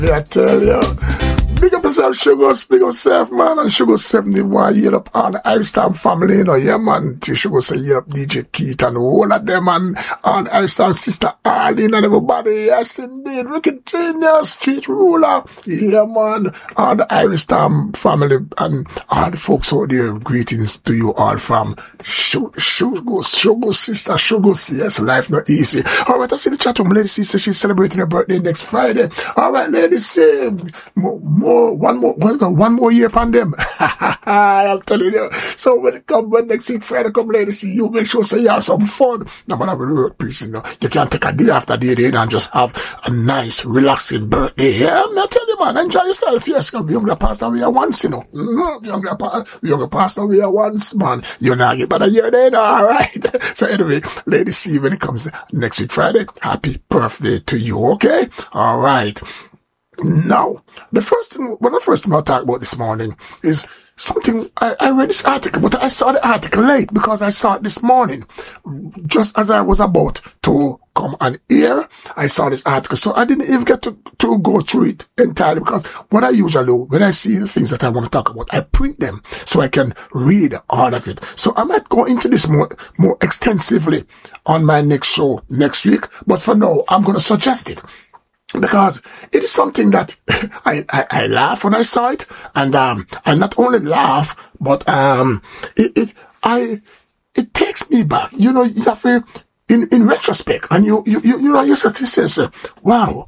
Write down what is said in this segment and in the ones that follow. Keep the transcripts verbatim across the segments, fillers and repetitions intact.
I tell you. Big up yourself, Sugar, big up yourself, man. And Sugar seventy-one, year up all the Irish Town family, you know, yeah, man. Sugar say, year up D J Keith and all of them, and all the Irish Town sister Arlene and everybody. Yes, indeed. Ricky Genius, Street Ruler. Yeah, man. All the Irish Town family and all the folks out there, greetings to you all from Sugar, Sugar, Sugar sister, Sugar. Yes, life not easy. All right, I see the chat room. Lady sister, she's celebrating her birthday next Friday. All right, ladies, see, more, more One more, one more year upon them. I'm telling you. So when it comes, when next week Friday come, ladies, see you, make sure say you have some fun. No matter what piece, you know, you can take a day after day, day and just have a nice, relaxing birthday. Yeah, I'm telling you, man, enjoy yourself. Yes, we only passed away once, you know. Mm-hmm. We only pass, we only passed away once, man. You're not get but a year then, all right. So anyway, ladies, see when it comes next week Friday. Happy birthday to you, okay? All right. Now, the first thing, one of the first thing I'll talk about this morning is something, I, I read this article, but I saw the article late because I saw it this morning. Just as I was about to come on air, I saw this article. So I didn't even get to, to go through it entirely because what I usually do, when I see the things that I want to talk about, I print them so I can read all of it. So I might go into this more, more extensively on my next show next week. But for now, I'm going to suggest it. Because it is something that I, I, I laugh when I saw it, and um I not only laugh, but um it, it I it takes me back. You know, you have to, in in retrospect, and you you you, you know you start to say, wow,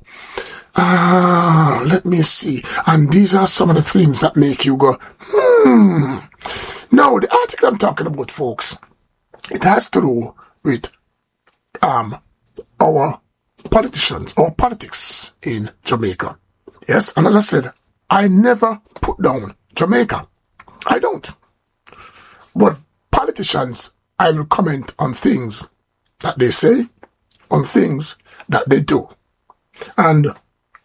ah, uh, let me see, and these are some of the things that make you go, hmm. Now the article I'm talking about, folks, it has to do with um our politicians or politics in Jamaica. Yes, and as I said, I never put down Jamaica. I don't. But politicians, I will comment on things that they say, on things that they do. And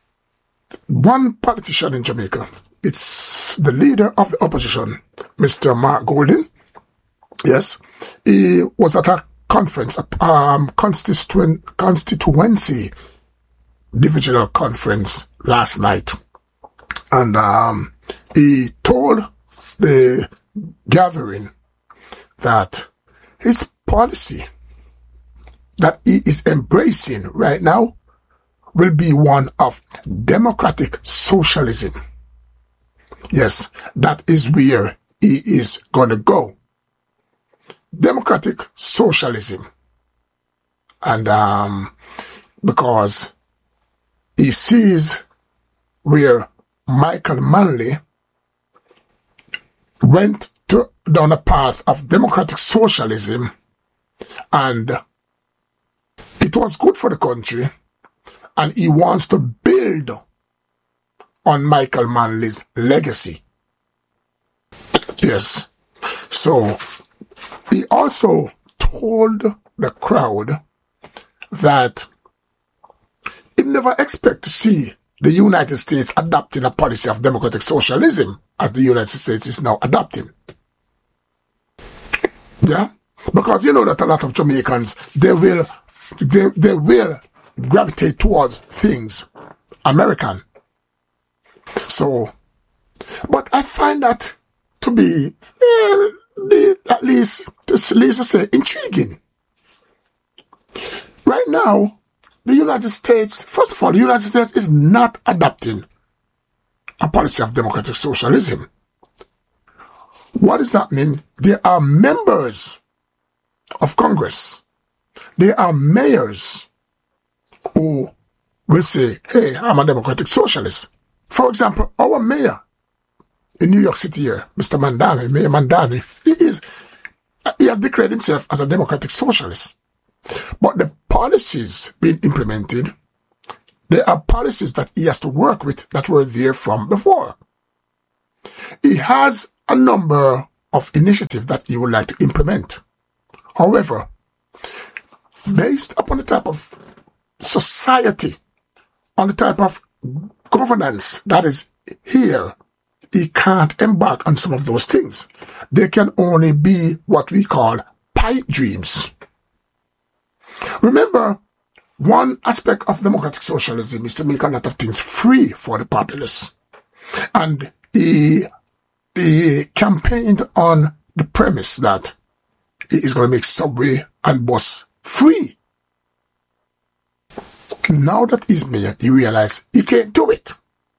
one politician in Jamaica, it's the leader of the opposition, Mister Mark Golding. Yes, he was at a conference, a um, constituent, constituency divisional conference last night. And um, he told the gathering that his policy that he is embracing right now will be one of democratic socialism. Yes, that is where he is going to go. Democratic socialism. And um, because he sees where Michael Manley went to, down a path of democratic socialism, and it was good for the country, and he wants to build on Michael Manley's legacy. Yes. So he also told the crowd that he never expect to see the United States adopting a policy of democratic socialism as the United States is now adopting. Yeah? Because you know that a lot of Jamaicans, they will, they, they will gravitate towards things American. So, but I find that to be, uh, the, at least, at least I say, intriguing. Right now, the United States, first of all, the United States is not adopting a policy of democratic socialism. What does that mean? There are members of Congress, there are mayors who will say, hey, I'm a democratic socialist. For example, our mayor in New York City here, Mister Mandani, Mayor Mandani, he is, he has declared himself as a democratic socialist. But the policies being implemented, there are policies that he has to work with that were there from before. He has a number of initiatives that he would like to implement. However, based upon the type of society, on the type of governance that is here, he can't embark on some of those things. They can only be what we call pipe dreams. Remember, one aspect of democratic socialism is to make a lot of things free for the populace. And he, he campaigned on the premise that he is going to make subway and bus free. Now that he's mayor, he realized he can't do it.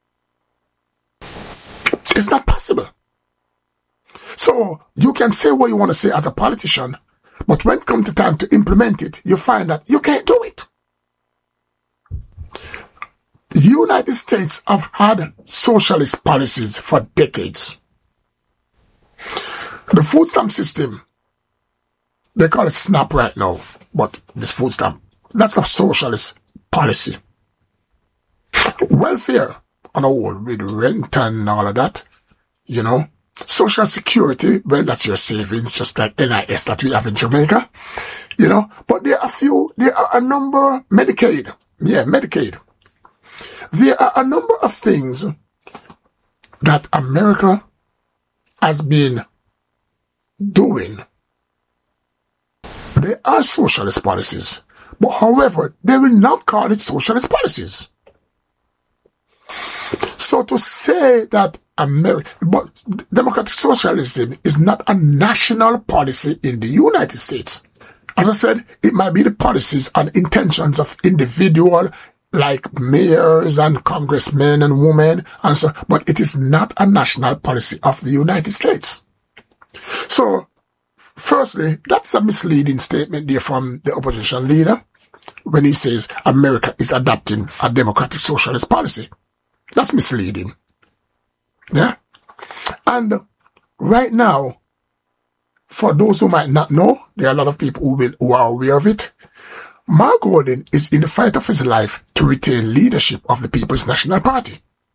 It's not possible. So you can say what you want to say as a politician, but when it comes to time to implement it, you find that you can't do it. The United States have had socialist policies for decades. The food stamp system, they call it SNAP right now, but this food stamp, that's a socialist policy. Welfare on a whole, with rent and all of that, you know. Social security, well, that's your savings, just like N I S that we have in Jamaica, you know. But there are a few, there are a number, Medicaid, yeah, Medicaid. There are a number of things that America has been doing. They are socialist policies, but however, they will not call it socialist policies. So to say that America, but democratic socialism is not a national policy in the United States. As I said, it might be the policies and intentions of individual like mayors and congressmen and women and so, but it is not a national policy of the United States. So, firstly, that's a misleading statement there from the opposition leader when he says America is adopting a democratic socialist policy. That's misleading. Yeah? And right now, for those who might not know, there are a lot of people who, will, who are aware of it. Mark Golding is in the fight of his life to retain leadership of the People's National Party.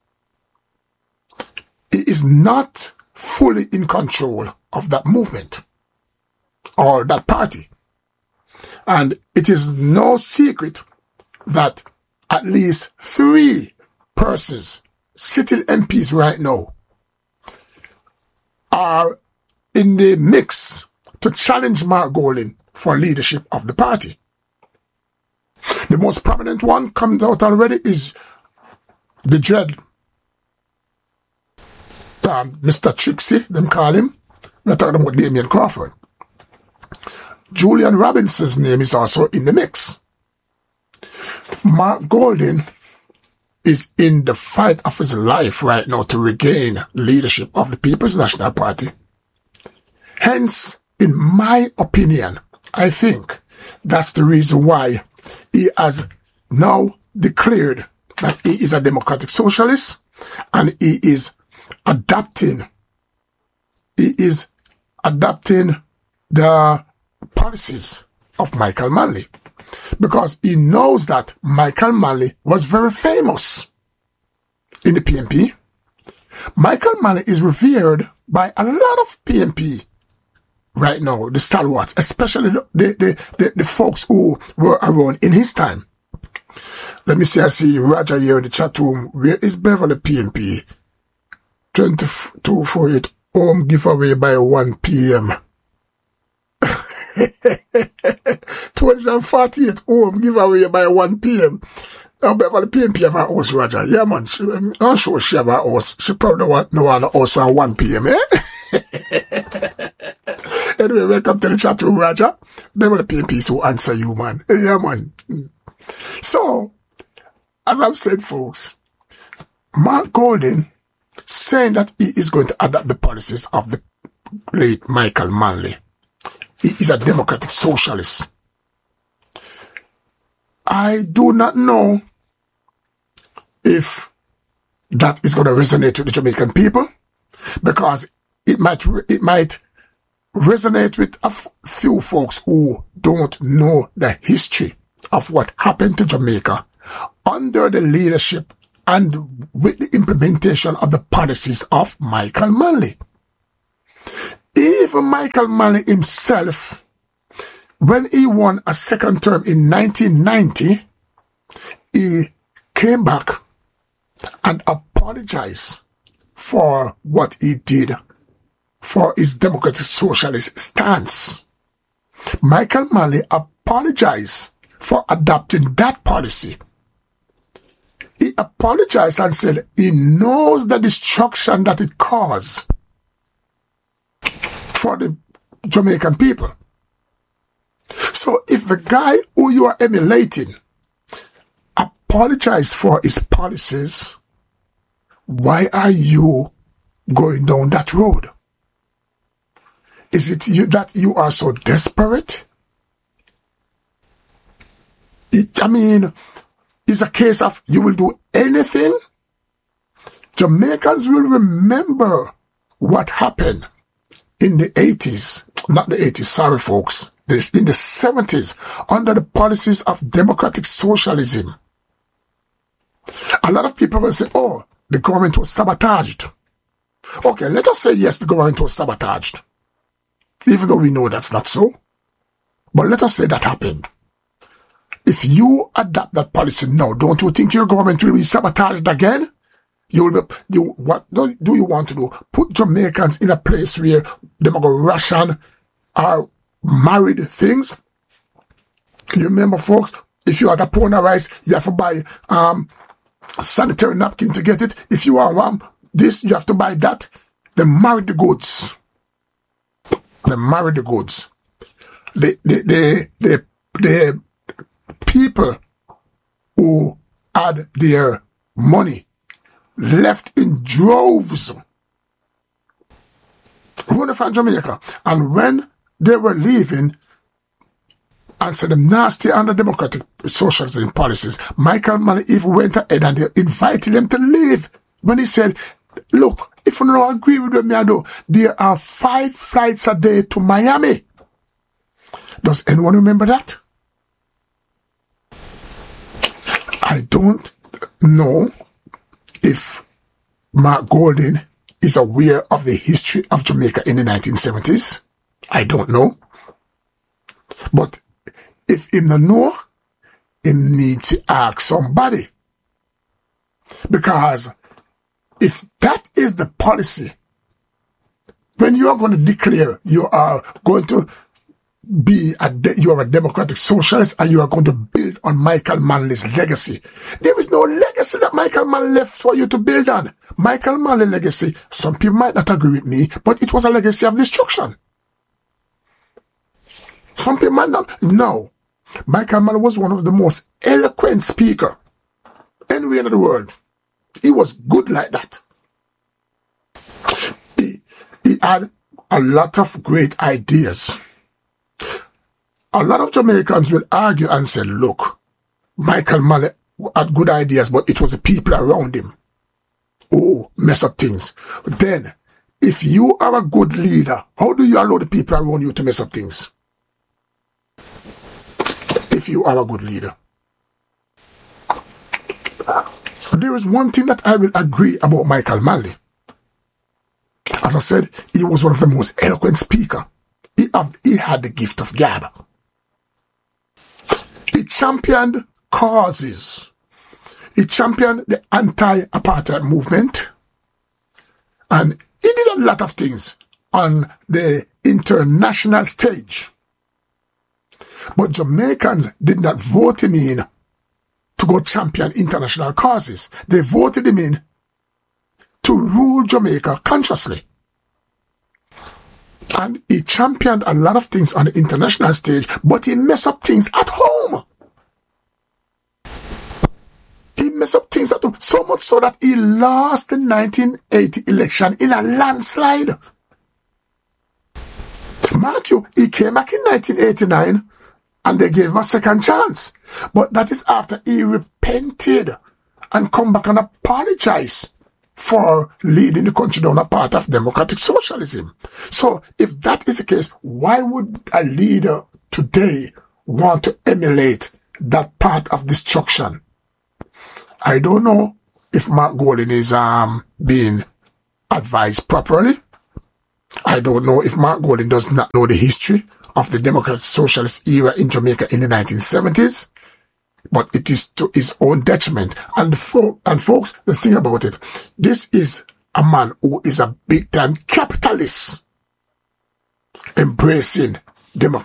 He is not fully in control of that movement or that party. And it is no secret that at least three persons, sitting M Ps right now, are in the mix to challenge Mark Golding for leadership of the party. The most prominent one comes out already is the Dread, um, Mister Trixie, them call him. We're talking about Damian Crawford. Julian Robinson's name is also in the mix. Mark Golding is in the fight of his life right now to regain leadership of the People's National Party. Hence, in my opinion, I think that's the reason why he has now declared that he is a democratic socialist and he is adopting, he is adopting the policies of Michael Manley. Because he knows that Michael Manley was very famous in the P N P. Michael Manley is revered by a lot of P N P right now, the stalwarts, especially the, the, the, the folks who were around in his time. Let me see, I see Roger here in the chat room. Where is Beverly P N P? twenty-two forty-eight home giveaway by one p m two hundred forty-eight home giveaway by one p m Now, Beverly P N P have a house, Roger. Yeah, man. She, I'm sure she have a house. She probably want no one also at one p m, eh? Anyway, welcome to the chat room, Roger. Beverly P N P will answer you, man. Yeah, man. So, as I've said, folks, Mark Golding saying that he is going to adopt the policies of the late Michael Manley. He is a democratic socialist. I do not know if that is going to resonate with the Jamaican people, because it might it might resonate with a f- few folks who don't know the history of what happened to Jamaica under the leadership and with the implementation of the policies of Michael Manley. Even Michael Manley himself, when he won a second term in nineteen ninety, he came back and apologized for what he did for his democratic socialist stance. Michael Manley apologized for adopting that policy. He apologized and said he knows the destruction that it caused for the Jamaican people. So if the guy who you are emulating apologized for his policies, why are you going down that road? Is it you that you are so desperate? It, I mean, it's a case of you will do anything. Jamaicans will remember what happened in the eighties, not the eighties, sorry folks, in the seventies, under the policies of democratic socialism. A lot of people will say, oh, the government was sabotaged. Okay, let us say yes, the government was sabotaged. Even though we know that's not so. But let us say that happened. If you adopt that policy now, don't you think your government will be sabotaged again? You will be, you, what do, do you want to do? Put Jamaicans in a place where they might go Russian or married things? You remember, folks, if you had a pound of rice, you have to buy um sanitary napkin to get it. If you want one, this, you have to buy that. They married the goods. They married the goods. The, the, the, the, the people who had their money left in droves running from Jamaica. And when they were leaving, and said them nasty under democratic socialism policies, Michael Manley even went ahead and they invited them to leave. When he said, look, if you don't agree with me, I do, there are five flights a day to Miami. Does anyone remember that? I don't know if Mark Golding is aware of the history of Jamaica in the nineteen seventies. I don't know. But if him no know, him need to ask somebody. Because if that is the policy, when you are going to declare you are going to be a de- you are a democratic socialist and you are going to build on Michael Manley's legacy, there is no legacy that Michael Manley left for you to build on. Michael Manley's legacy, some people might not agree with me, but it was a legacy of destruction. Some people might not. No. Michael Manley was one of the most eloquent speakers anywhere in the world. He was good like that. He, he had a lot of great ideas. A lot of Jamaicans will argue and say, look, Michael Manley had good ideas, but it was the people around him who mess up things. But then, if you are a good leader, how do you allow the people around you to mess up things? If you are a good leader. There is one thing that I will agree about Michael Manley. As I said, he was one of the most eloquent speakers. He, he had the gift of gab. He championed causes. He championed the anti-apartheid movement. And he did a lot of things on the international stage. But Jamaicans did not vote him in to go champion international causes. They voted him in to rule Jamaica consciously. And he championed a lot of things on the international stage, but he messed up things at home. He messed up things at home, so much so that he lost the nineteen eighty election in a landslide. Mark you, he came back in nineteen eighty-nine and they gave him a second chance. But that is after he repented and come back and apologize for leading the country down a path of democratic socialism. So if that is the case, why would a leader today want to emulate that path of destruction? I don't know if Mark Golding is um being advised properly. I don't know if Mark Golding does not know the history of the democratic socialist era in Jamaica in the nineteen seventies. But it is to his own detriment. And, fo- and folks, the thing about it, this is a man who is a big-time capitalist embracing democracy.